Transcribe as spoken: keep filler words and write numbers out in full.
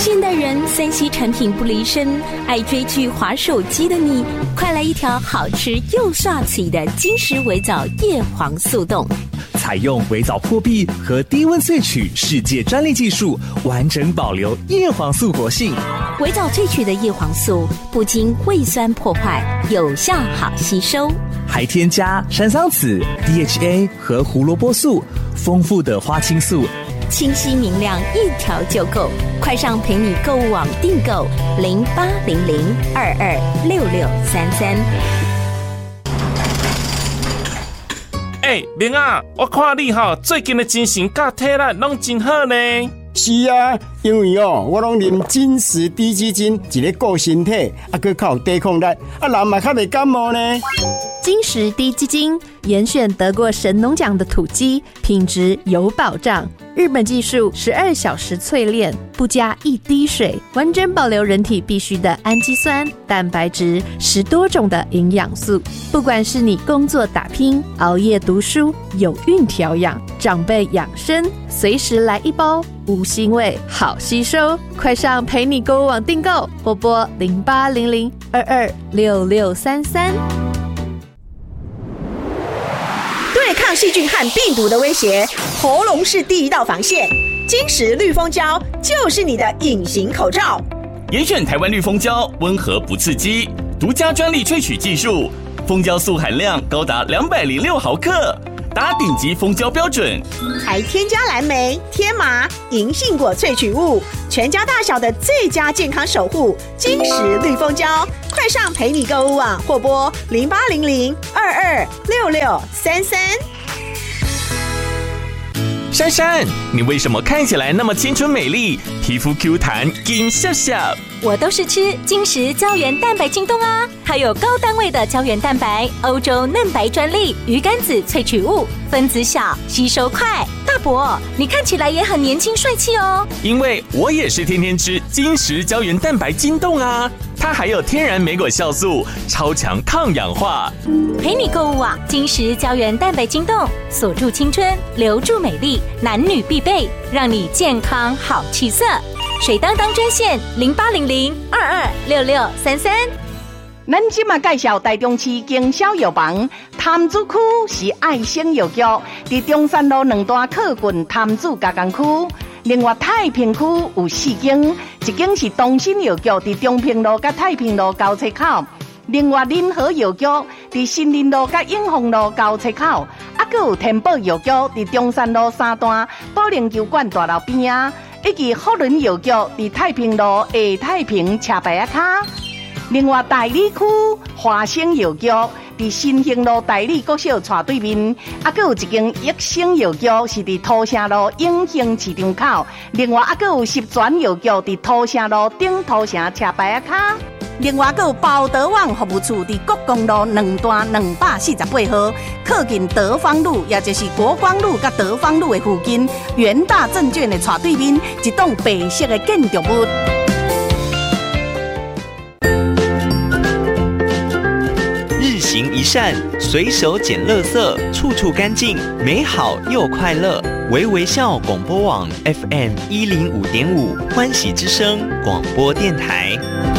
现代人三 C 产品不离身，爱追剧滑手机的你，快来一条好吃又煞气的金石微藻叶黄素冻。 采用微藻破壁和低温萃取世界专利技术，完整保留叶黄素活性。 微藻萃取的叶黄素不经胃酸破坏，有效好吸收， 还添加山桑子、D H A 和胡萝卜素，丰富的花青素， 清晰明亮，一条就够。快上陪你购物网订购零八零零二二六六三三。 哎、欸，明啊，我看你哈最近的精神甲体力拢真好呢。 是啊，因为哦，我拢啉金石低基金，一个顾身体，啊，佮较有抵抗力，啊，人嘛较袂感冒呢。 金石低基金严选得过神农奖的土鸡，品质有保障。日本技术十二小时淬炼，不加一滴水，完整保留人体必需的氨基酸、蛋白质，十多种的营养素。不管是你工作打拼、熬夜读书、有孕调养、长辈养生，随时来一包，无腥味，好吸收。快上陪你购物网订购，或拨零八零零二二六六三三。 对抗细菌和病毒的威胁，喉咙是第一道防线。金石绿蜂胶就是你的隐形口罩。 严选台湾绿蜂胶，温和不刺激，独家专利萃取技术，蜂胶素含量高达两百零六毫克，达顶级蜂胶标准。 还添加蓝莓、天麻、银杏果萃取物，全家大小的最佳健康守护。金石绿蜂胶，快上陪你购物网或拨零八零零二二六六三三。 珊珊，你为什么看起来那么青春美丽，皮肤 Q 弹，金笑笑？ 我都是吃金石胶原蛋白精冻啊，它有高单位的胶原蛋白，欧洲嫩白专利，鱼肝子萃取物，分子小，吸收快。大伯，你看起来也很年轻帅气哦。 因为我也是天天吃金石胶原蛋白精冻啊，它还有天然莓果酵素，超强抗氧化。 陪你购物网，金石胶原蛋白精冻，锁住青春，留住美丽，男女必备，让你健康好气色。水当当专线零八零零二二六六三三。 咱即马介绍台中市经销药房，潭子区是爱心药局，伫中山路两段靠近潭子加工区。另外太平区有四间，一间是东新药局，伫中平路甲太平路交叉口。另外仁和药局伫新林路甲永丰路交叉口，啊，还有天宝药局伫中山路三段保龄球馆大楼边啊，以及福伦药局伫太平路下太平车牌啊卡。另外大理区华生药局伫新兴路大理国小斜对面，啊，还有一间益生药局是伫土城路永兴市场口。另外啊，还有十全药局伫土城路顶土城车牌啊卡。另外，还有包德旺服务处伫国公路两段两百四十八号，靠近德芳路，也就是国光路甲德芳路的附近，元大证券的斜对面，一栋白色的建筑物。 日行一善，随手捡垃圾，处处干净，美好又快乐。微微笑广播网 F M 一零五点五，欢喜之声广播电台。